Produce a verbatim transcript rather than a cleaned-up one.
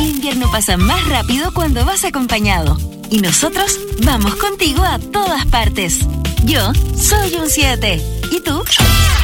El invierno pasa más rápido cuando vas acompañado. Y nosotros vamos contigo a todas partes. Yo soy un siete. ¿Y tú?